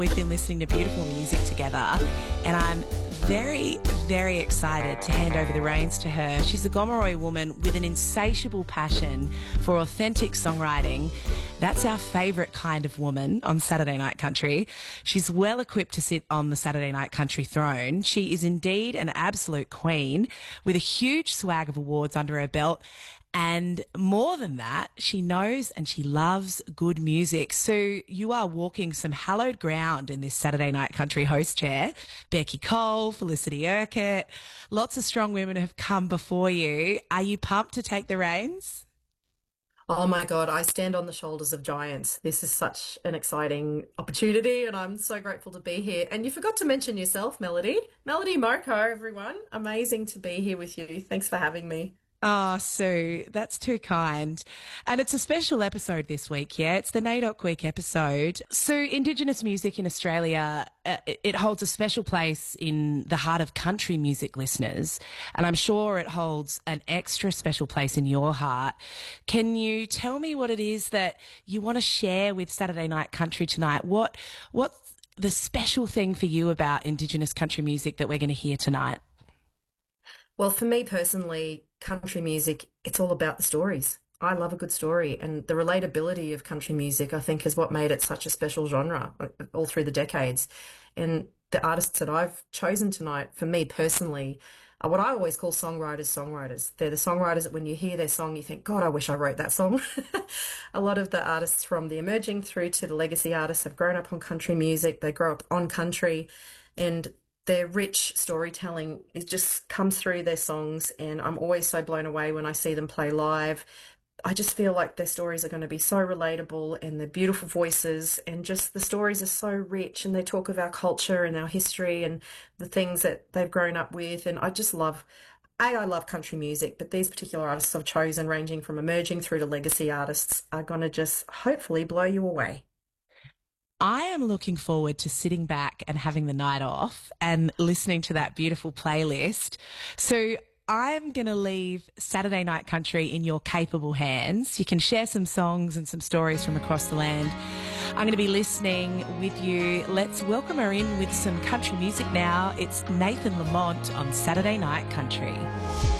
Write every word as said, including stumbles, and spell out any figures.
We've been listening to beautiful music together, and I'm very, very excited to hand over the reins to her. She's a Gomeroi woman with an insatiable passion for authentic songwriting. That's our favourite kind of woman on Saturday Night Country. She's well equipped to sit on the Saturday Night Country throne. She is indeed an absolute queen with a huge swag of awards under her belt. And more than that, she knows and she loves good music. So you are walking some hallowed ground in this Saturday Night Country host chair. Becky Cole, Felicity Urquhart, lots of strong women have come before you. Are you pumped to take the reins? Oh my God, I stand on the shoulders of giants. This is such an exciting opportunity, and I'm so grateful to be here. And you forgot to mention yourself, Melody. Melody Moko, everyone. Amazing to be here with you. Thanks for having me. Oh, Sue, that's too kind. And it's a special episode this week, yeah? It's the NAIDOC Week episode. Sue, Indigenous music in Australia, uh, it, it holds a special place in the heart of country music listeners, and I'm sure it holds an extra special place in your heart. Can you tell me what it is that you want to share with Saturday Night Country tonight? What, what's the special thing for you about Indigenous country music that we're going to hear tonight? Well, for me personally, country music, it's all about the stories. I love a good story, and the relatability of country music, I think, is what made it such a special genre uh, all through the decades. And the artists that I've chosen tonight, for me personally, are what I always call songwriters, songwriters. They're the songwriters that when you hear their song, you think, God, I wish I wrote that song. A lot of the artists from the emerging through to the legacy artists have grown up on country music. They grow up on country, and their rich storytelling, it just comes through their songs, and I'm always so blown away when I see them play live. I just feel like their stories are going to be so relatable, and their beautiful voices, and just the stories are so rich, and they talk of our culture and our history and the things that they've grown up with. And I just love, A, I love country music, but these particular artists I've chosen, ranging from emerging through to legacy artists, are going to just hopefully blow you away. I am looking forward to sitting back and having the night off and listening to that beautiful playlist. So I'm going to leave Saturday Night Country in your capable hands. You can share some songs and some stories from across the land. I'm going to be listening with you. Let's welcome her in with some country music now. It's Nathan Lamont on Saturday Night Country.